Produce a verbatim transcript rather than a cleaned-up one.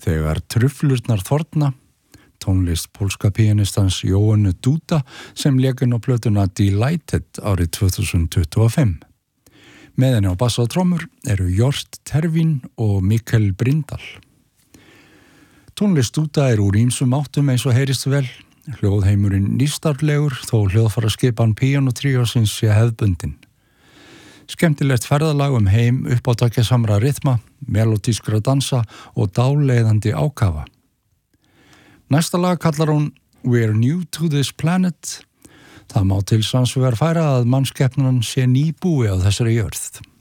Þegar Truflurnar þorna, tónlist pólska píanistans Johannu Duda sem lék inn á plötuna Delighted árið tvö þúsund tuttugu og fimm. Með henni á bassa og trommur eru Jort Tervín og Mikkel Brindal. Tónlist Duda er úr ýmsum áttum eins og heyrist vel. Hljóðheimurinn nýstarlegur þó hljóðfara skipan píanotríósins sé hefðbundin. Skemmtilegt ferðalag um heim uppátækja samra rytma, melodískra dansa og dáleiðandi ákafa. Næsta lag kallar hún We're New to This Planet. Það má til sanns vegar færa að mannskepnan sé nýbúi á þessari jörð.